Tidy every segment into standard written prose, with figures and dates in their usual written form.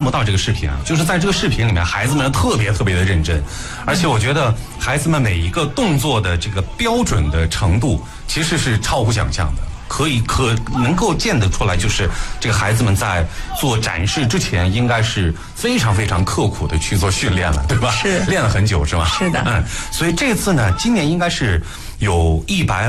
不到这个视频啊，就是在这个视频里面，孩子们特别的认真，而且我觉得孩子们每一个动作的这个标准的程度，其实是超乎想象的。能够见得出来，就是这个孩子们在做展示之前，应该是非常刻苦的去做训练了，对吧？ 是练了很久，是吧？ 是的。 所以这次呢，今年应该是有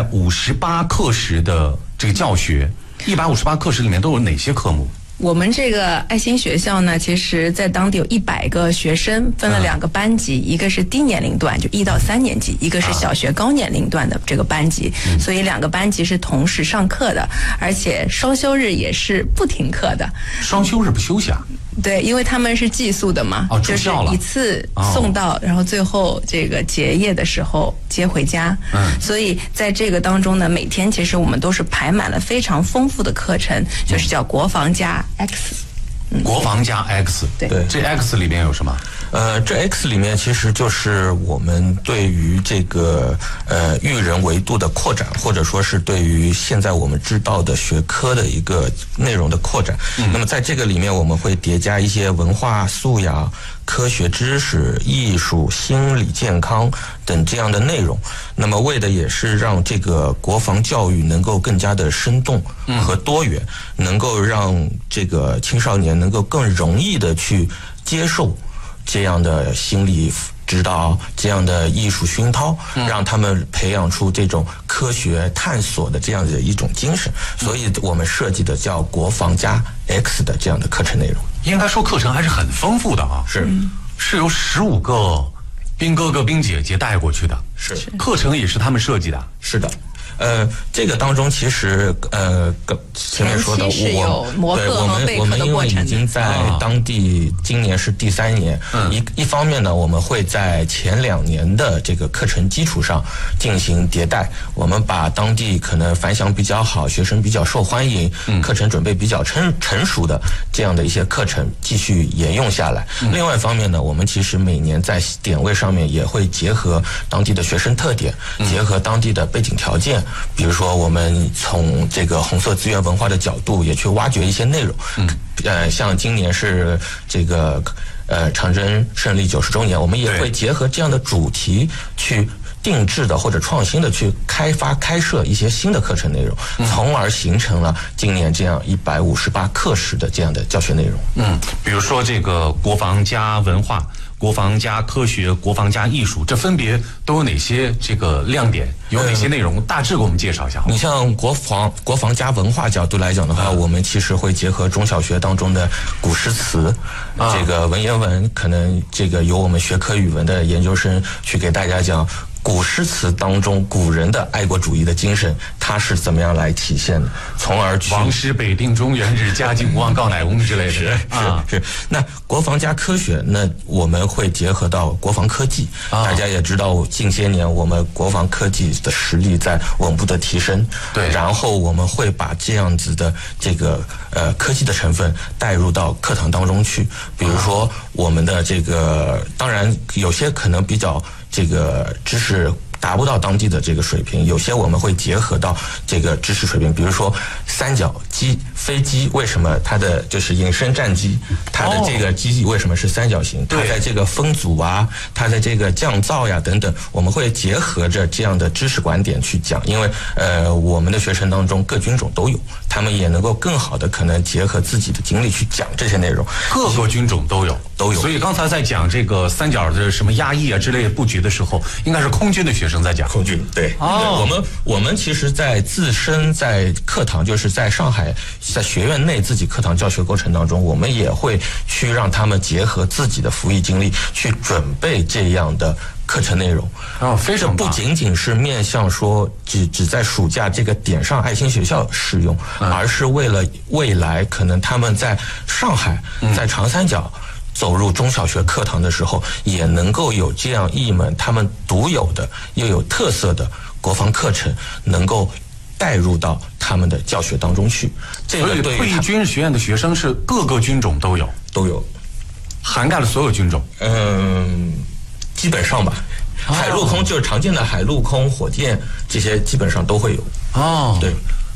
158课时的这个教学，158课时里面都有哪些科目？ 我们这个爱心学校呢，其实在当地有100个学生，分了2个班级，一个是低年龄段，就1到3年级，一个是小学高年龄段的这个班级，所以2个班级是同时上课的，而且双休日也是不停课的。 双休日不休息啊？ 对，因为他们是寄宿的嘛，就是一次送到，然后最后这个结业的时候接回家。所以在这个当中呢，每天其实我们都是排满了非常丰富的课程，就是叫国防加 X。 国防加 X， 对， 这 X 里面有什么？ 这 X 里面其实就是我们对于这个育人维度的扩展，或者说是对于现在我们知道的学科的一个内容的扩展。那么在这个里面，我们会叠加一些文化素养、科学知识、艺术、心理健康等这样的内容。那么为的也是让这个国防教育能够更加的生动和多元，能够让这个青少年能够更容易的去接受这样的心理指导，这样的艺术熏陶，让他们培养出这种科学探索的这样的一种精神。所以我们设计的叫国防加 X 的这样的课程内容。 应该说课程还是很丰富的啊，是由15个兵哥哥兵姐姐带过去的， 是课程也是他们设计的， 是的。这个当中其实前面说的我们因为已经在当地今年是第3年，一方面呢，我们会在前2年的这个课程基础上进行迭代，我们把当地可能反响比较好、学生比较受欢迎、课程准备比较成熟的这样的一些课程继续沿用下来。另外一方面呢，我们其实每年在点位上面也会结合当地的学生特点，结合当地的背景条件。比如说，我们从这个红色资源文化的角度，也去挖掘一些内容。像今年是这个长征胜利90周年，我们也会结合这样的主题去定制的或者创新的去开设一些新的课程内容，从而形成了今年这样158课时的这样的教学内容。 比如说这个国防加文化、国防加科学、国防加艺术，这分别都有哪些这个亮点？有哪些内容？大致给我们介绍一下。 你像国防加文化角度来讲的话，我们其实会结合中小学当中的古诗词，这个文言文，可能这个由我们学科语文的研究生去给大家讲。古诗词当中古人的爱国主义的精神，它是怎么样来体现的？从而去王师北定中原日，家境无忘告乃翁之类的。 是。那国防加科学，那我们会结合到国防科技。大家也知道，近些年我们国防科技的实力在稳步的提升。 对。 然后我们会把这样子的这个科技的成分带入到课堂当中去。比如说我们的这个，当然有些可能比较。这个知识达不到当地的这个水平，有些我们会结合到这个知识水平，比如说三角机飞机为什么它的就是隐身战机，它的这个机翼为什么是三角形？它在这个风阻啊，它在这个降噪呀等等，我们会结合着这样的知识观点去讲，因为我们的学生当中各军种都有，他们也能够更好的可能结合自己的经历去讲这些内容， 各个军种都有。所以刚才在讲这个三角的什么压抑啊之类的布局的时候，应该是空军的学生在讲。 空军对，我们其实在自身在课堂，就是在上海在学院内自己课堂教学过程当中，我们也会去让他们结合自己的服役经历去准备这样的课程内容。 非常棒。 这不仅仅是面向说只在暑假这个点上爱心学校适用，而是为了未来可能他们在上海在长三角走入中小学课堂的时候，也能够有这样一门他们独有的又有特色的国防课程，能够带入到他们的教学当中去。这个对于退役军事学院的学生是各个军种都有，涵盖了所有军种。 基本上吧。海陆空就是常见的海陆空火箭这些基本上都会有。 对。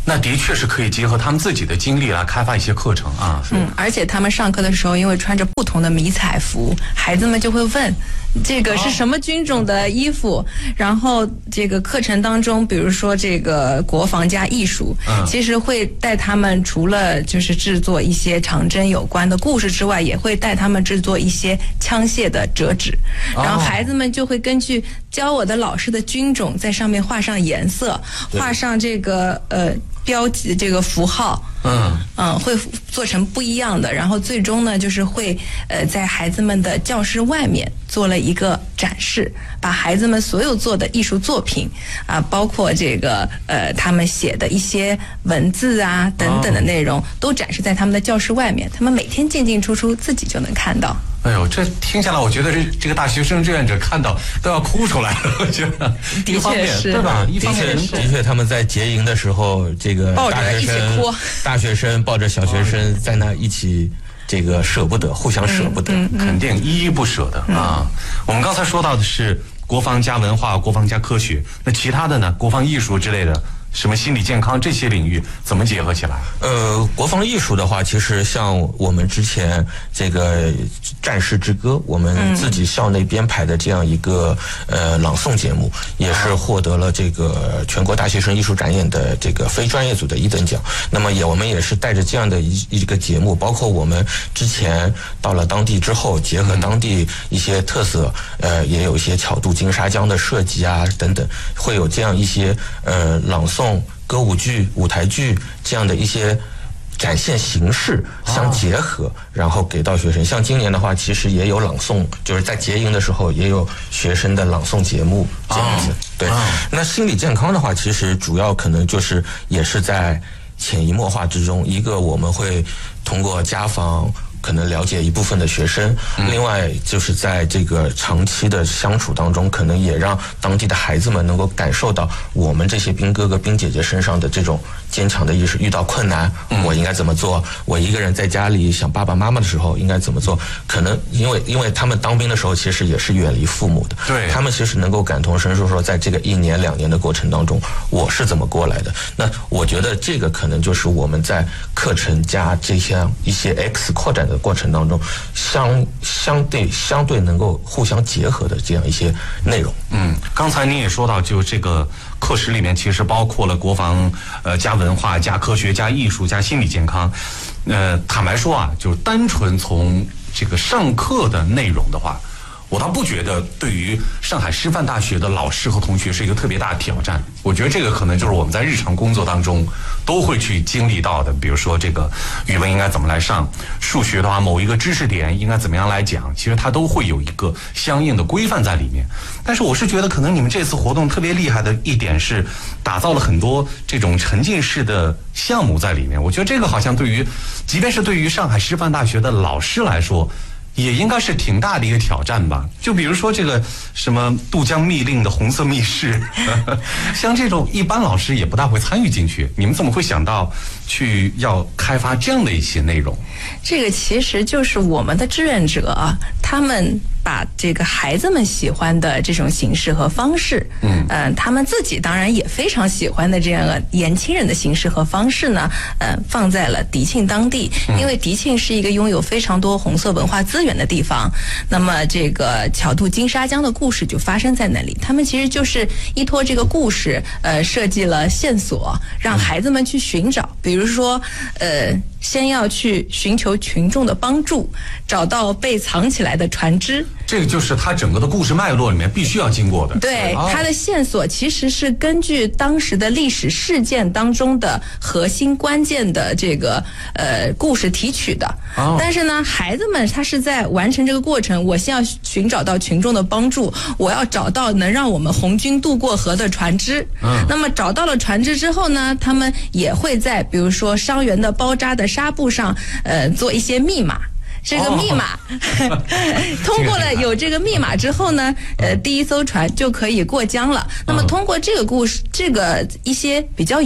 那的确是可以结合他们自己的经历来开发一些课程啊。 而且他们上课的时候，因为穿着不同的迷彩服，孩子们就会问这个是什么军种的衣服。然后这个课程当中，比如说这个国防加艺术，其实会带他们除了就是制作一些长征有关的故事之外，也会带他们制作一些枪械的折纸。然后孩子们就会根据教我的老师的军种，在上面画上颜色，画上这个标记这个符号，会做成不一样的，然后最终呢，就是会在孩子们的教室外面做了一个展示，把孩子们所有做的艺术作品啊，包括这个他们写的一些文字啊等等的内容，都展示在他们的教室外面，他们每天进进出出，自己就能看到。 哎呦，这听下来，我觉得这个大学生志愿者看到都要哭出来了。我觉得， 的确是， 对吧？一方面的确，他们在结营的时候，这个大学生抱着小学生在那一起，这个舍不得，互相舍不得， 肯定依依不舍的啊。我们刚才说到的是国防加文化，国防加科学，那其他的呢？国防艺术之类的。什么心理健康这些领域怎么结合起来？ 国防艺术的话，其实像我们之前这个《战士之歌》，我们自己校内编排的这样一个朗诵节目，也是获得了这个全国大学生艺术展演的这个非专业组的1等奖。那么我们也是带着这样的一个节目，包括我们之前到了当地之后，结合当地一些特色，也有一些巧渡金沙江的设计啊等等，会有这样一些朗诵。歌舞剧、舞台剧这样的一些展现形式相结合，然后给到学生。像今年的话，其实也有朗诵，就是在结营的时候也有学生的朗诵节目这样子。对，那心理健康的话，其实主要可能就是也是在潜移默化之中，一个我们会通过家访。可能了解一部分的学生，另外就是在这个长期的相处当中，可能也让当地的孩子们能够感受到我们这些兵哥哥、兵姐姐身上的这种坚强的意识。遇到困难，我应该怎么做？我一个人在家里想爸爸妈妈的时候应该怎么做？可能因为他们当兵的时候，其实也是远离父母的， 对， 他们其实能够感同身受，说在这个1年2年的过程当中，我是怎么过来的。那我觉得这个可能就是我们在课程加这样一些 X 扩展的过程当中，相对能够互相结合的这样一些内容。 刚才您也说到，就这个课时里面其实包括了国防加文化加科学加艺术加心理健康。坦白说啊，就单纯从这个上课的内容的话，我倒不觉得对于上海师范大学的老师和同学是一个特别大的挑战。我觉得这个可能就是我们在日常工作当中都会去经历到的，比如说这个语文应该怎么来上，数学的话某一个知识点应该怎么样来讲，其实它都会有一个相应的规范在里面。但是我是觉得可能你们这次活动特别厉害的一点是打造了很多这种沉浸式的项目在里面。我觉得这个好像即便是对于上海师范大学的老师来说，也应该是挺大的一个挑战吧。就比如说这个什么渡江密令的红色密室，像这种一般老师也不大会参与进去，你们怎么会想到去要开发这样的一些内容？ 这个其实就是我们的志愿者啊，他们把这个孩子们喜欢的这种形式和方式，他们自己当然也非常喜欢的这样的年轻人的形式和方式呢，放在了迪庆当地，因为迪庆是一个拥有非常多红色文化资源的地方。那么这个巧渡金沙江的故事就发生在那里，他们其实就是依托这个故事，设计了线索，让孩子们去寻找，比如说，先要去寻求群众的帮助，找到被藏起来的船只。 这个就是它整个的故事脉络里面必须要经过的。 对，它的线索其实是根据当时的历史事件当中的核心关键的这个故事提取的。但是呢，孩子们他是在完成这个过程，我先要寻找到群众的帮助，我要找到能让我们红军渡过河的船只。那么找到了船只之后呢，他们也会在比如说伤员的包扎的纱布上做一些密码。这个密码通过了有这个密码之后呢，第一艘船就可以过江了。那么通过这个故事，这个一些比较有意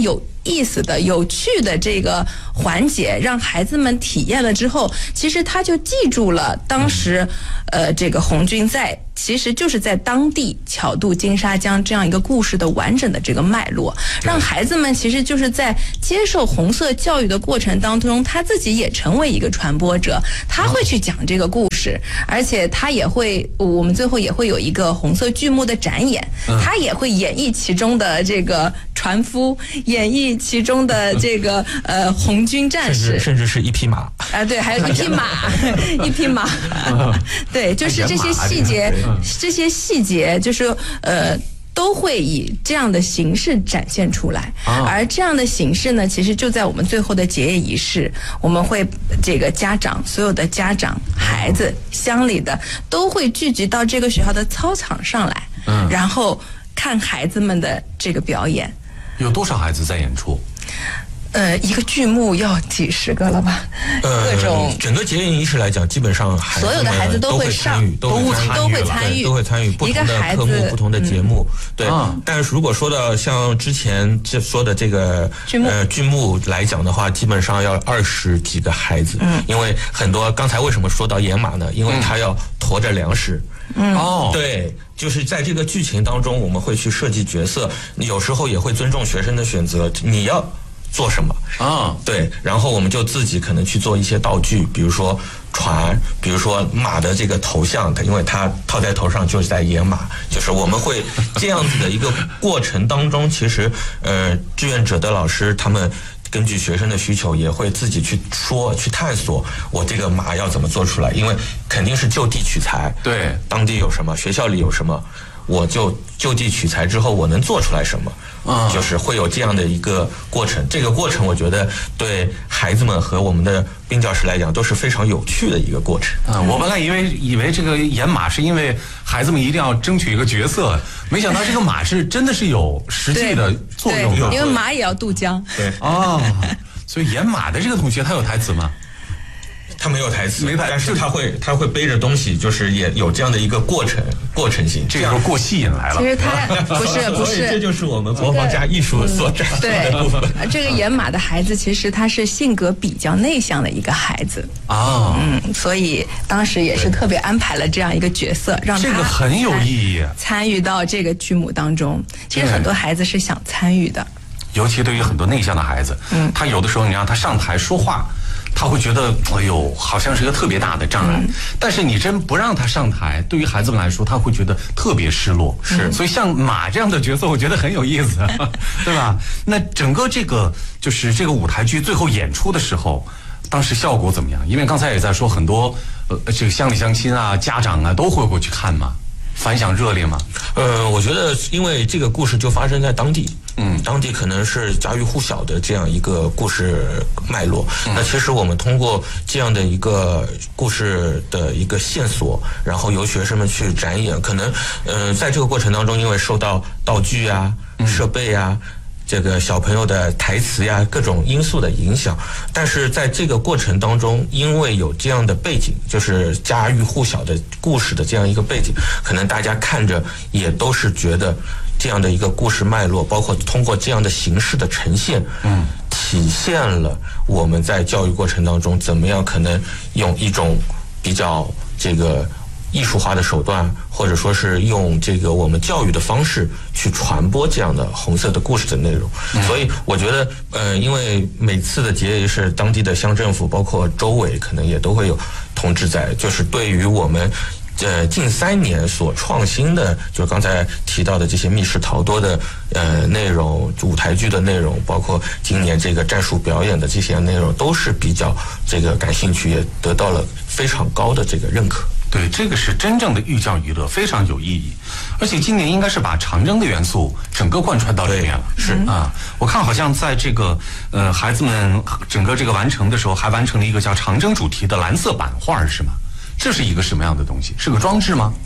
意思的、有趣的这个环节，让孩子们体验了之后，其实他就记住了当时这个红军其实就是在当地巧渡金沙江这样一个故事的完整的这个脉络，让孩子们其实就是在接受红色教育的过程当中，他自己也成为一个传播者，他会去讲这个故事，而且他也会，我们最后也会有一个红色剧目的展演，他也会演绎其中的这个船夫，演绎其中的这个红军战士， 甚至是一匹马啊，对，还有一匹马，一匹马，对，就是这些细节。这些细节就是都会以这样的形式展现出来，而这样的形式呢，其实就在我们最后的结业仪式，我们会这个所有的家长、孩子、乡里的都会聚集到这个学校的操场上来，然后看孩子们的这个表演。 有多少孩子在演出？ 一个剧目要几十个了吧？各种整个结业仪式来讲，基本上所有的孩子都会参与， 都会参与不同的科目、不同的节目。对，但是如果说到像之前说的这个剧目来讲的话，基本上要20几个孩子。因为很多刚才为什么说到演马呢？因为他要驮着粮食。对。就是在这个剧情当中，我们会去设计角色，有时候也会尊重学生的选择，你要做什么对，然后我们就自己可能去做一些道具，比如说船，比如说马的这个头像，因为它套在头上就是在演马，就是我们会这样子的一个过程当中，其实志愿者的老师他们根据学生的需求，也会自己去探索我这个马要怎么做出来，因为肯定是就地取材， 对， 当地有什么，学校里有什么，我就地取材之后，我能做出来什么，就是会有这样的一个过程。这个过程，我觉得对孩子们和我们的兵教师来讲都是非常有趣的一个过程。 我本来以为这个演马是因为孩子们一定要争取一个角色，没想到这个马是真的是有实际的作用的， 因为马也要渡江。 对所以演马的这个同学他有台词吗？ 他没有台词，但是他会背着东西，就是也有这样的一个过程性， 这个过戏瘾来了。 其实他不是， 这就是我们国防加艺术所展现的部分。 这个演马的孩子，其实他是性格比较内向的一个孩子所以当时也是特别安排了这样一个角色，让他这个很有意义， 参与到这个剧目当中。其实很多孩子是想参与的， 尤其对于很多内向的孩子，他有的时候你让他上台说话，他会觉得哎呦，好像是一个特别大的障碍。但是你真不让他上台，对于孩子们来说，他会觉得特别失落。所以像马这样的角色，我觉得很有意思，对吧？那整个这个就是这个舞台剧最后演出的时候，当时效果怎么样？因为刚才也在说很多这个乡里乡亲啊、家长啊都会过去看嘛。反响热烈吗？ 我觉得因为这个故事就发生在当地，当地可能是家喻户晓的这样一个故事脉络。那其实我们通过这样的一个故事的一个线索，然后由学生们去展演，可能在这个过程当中，因为受到道具啊、设备啊。这个小朋友的台词呀，各种因素的影响，但是在这个过程当中，因为有这样的背景，就是家喻户晓的故事的这样一个背景，可能大家看着也都是觉得这样的一个故事脉络，包括通过这样的形式的呈现，体现了我们在教育过程当中怎么样可能用一种比较这个艺术化的手段，或者说是用这个我们教育的方式去传播这样的红色的故事的内容。所以我觉得因为每次的结业仪式，当地的乡政府包括州委可能也都会有同志在，就是对于我们近3年所创新的，就是刚才提到的这些密室逃脱的内容、舞台剧的内容，包括今年这个战术表演的这些内容，都是比较这个感兴趣，也得到了非常高的这个认可。 对，这个是真正的寓教于乐，非常有意义。而且今年应该是把长征的元素整个贯穿到里面了。是啊，我看好像在这个孩子们整个这个完成的时候，还完成了一个叫长征主题的蓝色版画，是吗？这是一个什么样的东西？是个装置吗？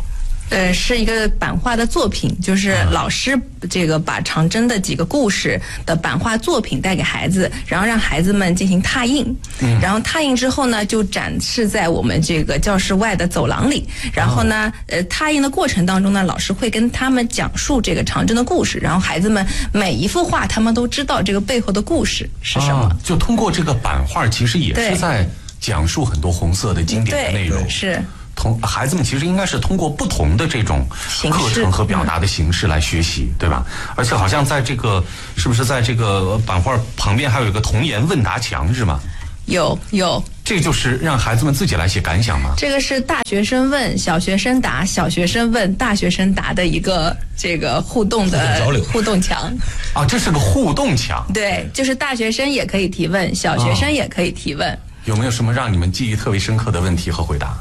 是一个版画的作品，就是老师这个把长征的几个故事的版画作品带给孩子，然后让孩子们进行拓印，然后拓印之后呢，就展示在我们这个教室外的走廊里。然后呢，拓印的过程当中呢，老师会跟他们讲述这个长征的故事，然后孩子们每一幅画他们都知道这个背后的故事是什么。 就通过这个版画，其实也是在讲述很多红色的经典的内容。 是。 孩子们其实应该是通过不同的这种课程和表达的形式来学习，对吧？而且好像在这个是不是在这个版画旁边还有一个童言问答墙是吗？ 有。 这就是让孩子们自己来写感想吗？ 这个是大学生问，小学生答，小学生问，大学生答的一个这个互动墙。 啊，这是个互动墙。 对，就是大学生也可以提问，小学生也可以提问。 有没有什么让你们记忆特别深刻的问题和回答？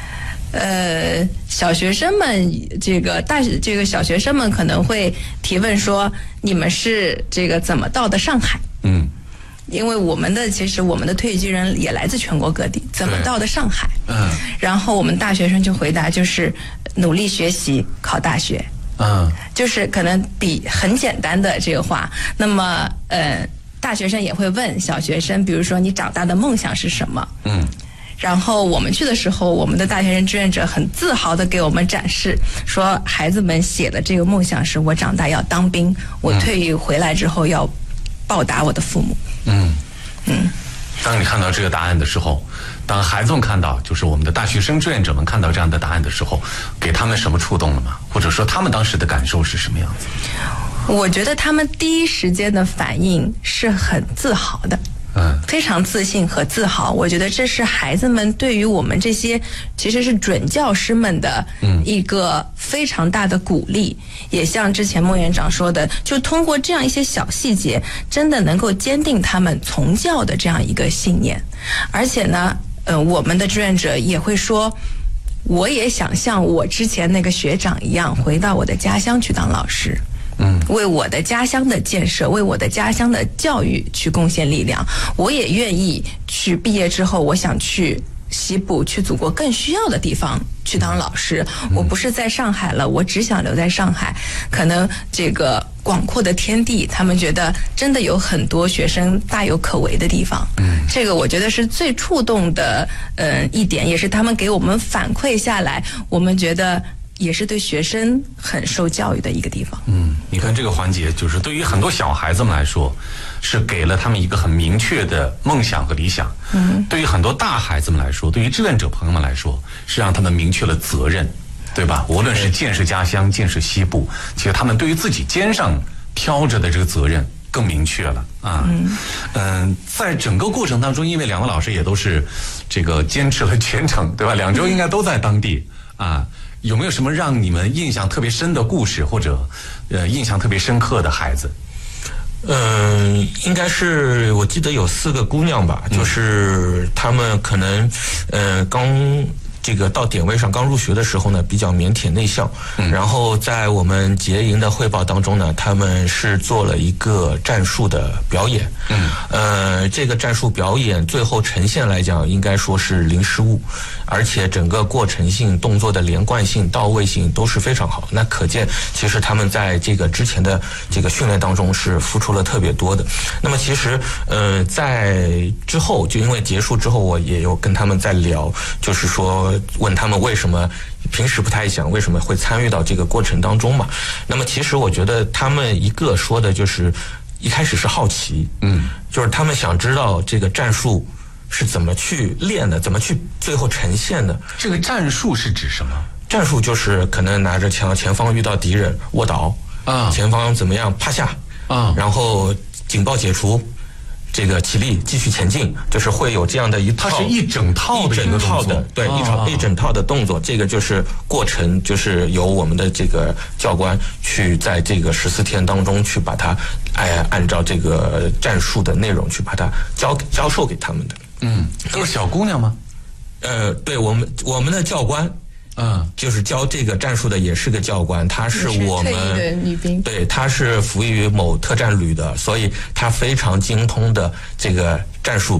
小学生们这个小学生们可能会提问说，你们是这个怎么到的上海？因为其实我们的退役军人也来自全国各地，怎么到的上海？然后我们大学生就回答就是努力学习考大学。就是可能比很简单的这个话。那么大学生也会问小学生，比如说你长大的梦想是什么？然后我们去的时候，我们的大学生志愿者很自豪地给我们展示，说孩子们写的这个梦想是我长大要当兵，我退役回来之后要报答我的父母。 当你看到这个答案的时候，当孩子们看到，就是我们的大学生志愿者们看到这样的答案的时候，给他们什么触动了吗？或者说他们当时的感受是什么样子？ 我觉得他们第一时间的反应是很自豪的。非常自信和自豪，我觉得这是孩子们对于我们这些其实是准教师们的一个非常大的鼓励。也像之前孟园长说的，就通过这样一些小细节，真的能够坚定他们从教的这样一个信念。而且呢，我们的志愿者也会说，我也想像我之前那个学长一样，回到我的家乡去当老师。为我的家乡的建设，为我的家乡的教育去贡献力量。我也愿意去毕业之后，我想去西部，去祖国更需要的地方去当老师。我不是在上海了，我只想留在上海。可能这个广阔的天地，他们觉得真的有很多学生大有可为的地方。这个我觉得是最触动的一点，也是他们给我们反馈下来，我们觉得也是对学生很受教育的一个地方。 你看这个环节，就是对于很多小孩子们来说，是给了他们一个很明确的梦想和理想。对于很多大孩子们来说，对于志愿者朋友们来说，是让他们明确了责任，对吧？无论是建设家乡、建设西部，其实他们对于自己肩上挑着的这个责任更明确了啊。在整个过程当中，因为两位老师也都是这个坚持了全程，对吧？2周应该都在当地啊。有没有什么让你们印象特别深的故事，或者印象特别深刻的孩子？ 应该是我记得有4个姑娘吧，就是她们可能刚这个到点位上刚入学的时候呢，比较腼腆内向，然后在我们结营的汇报当中呢，他们是做了一个战术的表演。这个战术表演最后呈现来讲，应该说是零失误，而且整个过程性、动作的连贯性、到位性都是非常好。那可见，其实他们在这个之前的这个训练当中是付出了特别多的。那么其实，在之后，就因为结束之后，我也有跟他们在聊，就是说问他们为什么平时不太想，为什么会参与到这个过程当中嘛？那么其实我觉得他们一个说的就是一开始是好奇，就是他们想知道这个战术是怎么去练的，怎么去最后呈现的。 这个战术是指什么？ 战术就是可能拿着枪，前方遇到敌人卧倒啊，前方怎么样趴下啊，然后警报解除，这个起立继续前进，就是会有这样的一套， 它是一整套的一个动作， 对，一整套的动作。这个就是过程，就是由我们的这个教官去在这个14天当中去把它，按照这个战术的内容去把它教授给他们的。 都是小姑娘吗？ 对，我们的教官。就是教这个战术的也是个教官，他是我们退役的女兵， 对，他是服役于某特战旅的，所以他非常精通的这个战术，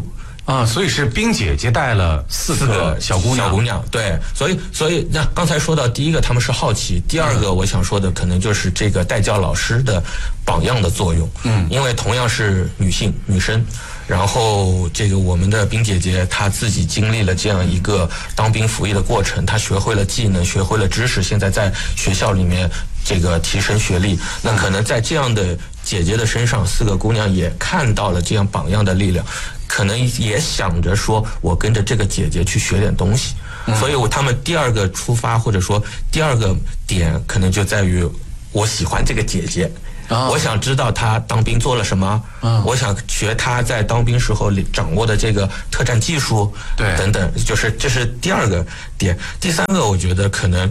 所以是冰姐姐带了4个小姑娘， 对，所以那刚才说到第一个他们是好奇，第二个我想说的可能就是这个带教老师的榜样的作用，因为同样是女生，然后这个我们的冰姐姐她自己经历了这样一个当兵服役的过程，她学会了技能，学会了知识，现在在学校里面这个提升学历，那可能在这样的姐姐的身上，4个姑娘也看到了这样榜样的力量，可能也想着说我跟着这个姐姐去学点东西，所以他们第二个出发或者说第二个点可能就在于我喜欢这个姐姐，我想知道她当兵做了什么，我想学她在当兵时候掌握的这个特战技术， 对， 等等，就是这是第二个点。第三个，我觉得可能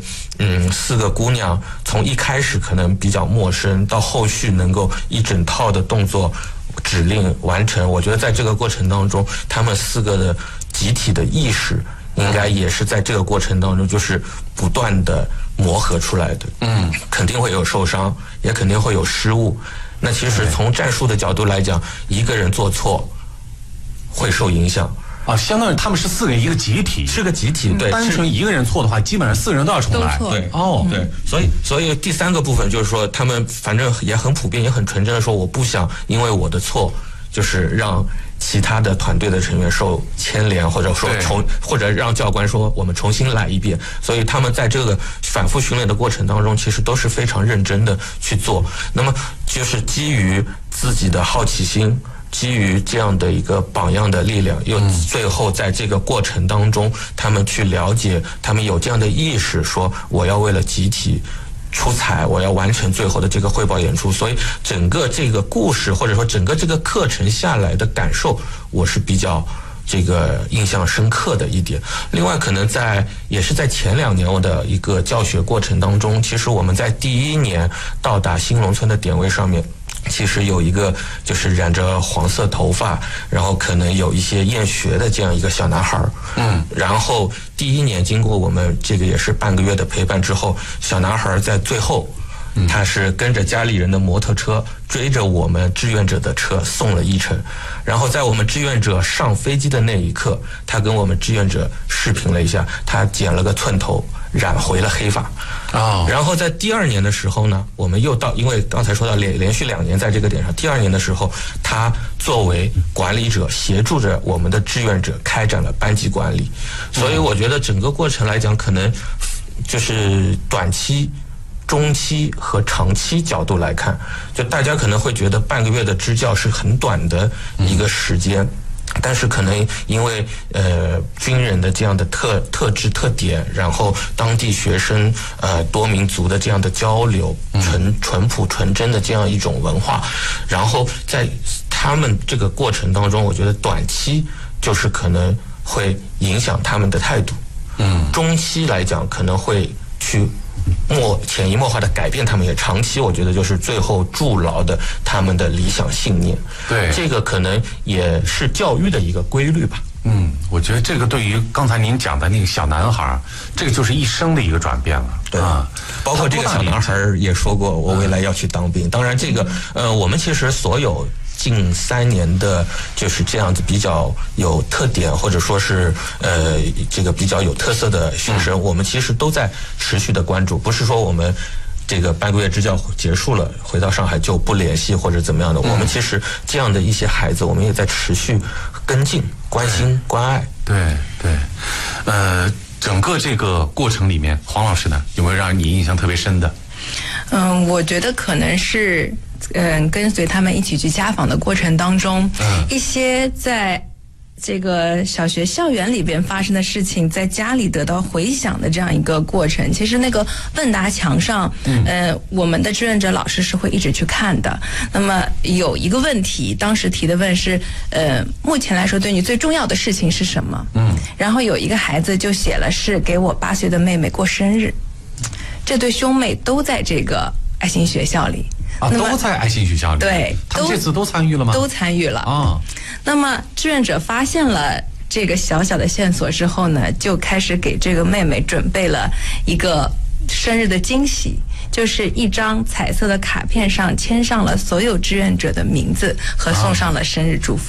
，4个姑娘从一开始可能比较陌生，到后续能够一整套的动作指令完成，我觉得在这个过程当中，她们4个的集体的意识，应该也是在这个过程当中就是不断的磨合出来的。肯定会有受伤，也肯定会有失误。那其实从战术的角度来讲，一个人做错会受影响。 相当于他们是4个人一个集体， 是个集体，对。 单纯一个人错的话，基本上4个人都要重来。 对，对。所以第三个部分就是说，他们反正也很普遍，也很纯真的说，我不想因为我的错，就是让其他的团队的成员受牵连，或者说或者让教官说我们重新来一遍。所以他们在这个反复训练的过程当中，其实都是非常认真的去做。那么就是基于自己的好奇心，基于这样的一个榜样的力量，又最后在这个过程当中，他们去了解，他们有这样的意识，说我要为了集体出彩，我要完成最后的这个汇报演出。所以整个这个故事或者说整个这个课程下来的感受，我是比较这个印象深刻的一点。另外可能也是在前2年我的一个教学过程当中，其实我们在第1年到达新农村的点位上面，其实有一个就是染着黄色头发，然后可能有一些厌学的这样一个小男孩，然后第1年经过我们这个也是半个月的陪伴之后，小男孩在最后，他是跟着家里人的摩托车追着我们志愿者的车送了一程，然后在我们志愿者上飞机的那一刻，他跟我们志愿者视频了一下，他剪了个寸头，染回了黑发。然后在第2年的时候呢，我们又到，因为刚才说到连续2年在这个点上，第2年的时候，他作为管理者协助着我们的志愿者开展了班级管理。所以我觉得整个过程来讲，可能就是短期、中期和长期角度来看，就大家可能会觉得半个月的支教是很短的一个时间，但是可能因为军人的这样的特质特点，然后当地学生多民族的这样的交流，淳朴纯真的这样一种文化，然后在他们这个过程当中，我觉得短期就是可能会影响他们的态度，中期来讲可能会去潜移默化的改变他们，也长期我觉得就是最后筑牢的他们的理想信念。 对， 这个可能也是教育的一个规律吧。 我觉得这个对于刚才您讲的那个小男孩，这个就是一生的一个转变了。 对包括这个小男孩也说过，我未来要去当兵。当然这个我们其实所有近3年的就是这样子比较有特点，或者说是这个比较有特色的学生，我们其实都在持续的关注，不是说我们这个半个月支教结束了，回到上海就不联系或者怎么样的。我们其实这样的一些孩子，我们也在持续跟进、关心、关爱。 对，整个这个过程里面，黄老师呢，有没有让你印象特别深的？ 我觉得可能是跟随他们一起去家访的过程当中，一些在这个小学校园里边发生的事情，在家里得到回响的这样一个过程。其实那个问答墙上，我们的志愿者老师是会一直去看的。那么有一个问题，当时提的问是，目前来说对你最重要的事情是什么？然后有一个孩子就写了是给我8岁的妹妹过生日。这对兄妹都在这个爱心学校里。 都在爱心学校里。 对， 他们这次都参与了吗？ 都参与了。那么志愿者发现了这个小小的线索之后呢，就开始给这个妹妹准备了一个生日的惊喜，就是一张彩色的卡片上签上了所有志愿者的名字和送上了生日祝福。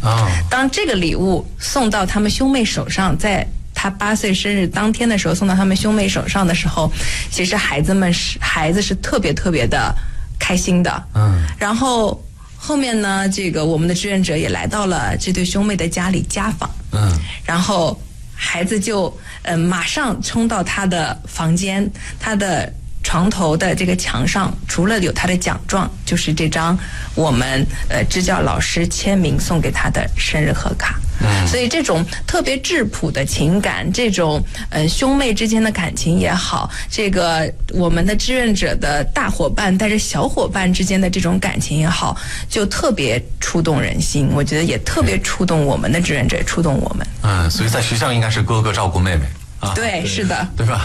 当这个礼物送到他们兄妹手上，在他8岁生日当天的时候送到他们兄妹手上的时候，其实孩子是特别特别的开心的。然后后面呢，这个我们的志愿者也来到了这对兄妹的家里家访。然后孩子就马上冲到他的房间，他的床头的这个墙上，除了有他的奖状，就是这张我们支教老师签名送给他的生日贺卡。所以这种特别质朴的情感，这种兄妹之间的感情也好，这个我们的志愿者的大伙伴带着小伙伴之间的这种感情也好，就特别触动人心。我觉得也特别触动我们的志愿者，触动我们。 所以在学校应该是哥哥照顾妹妹啊。 对，是的， 对吧？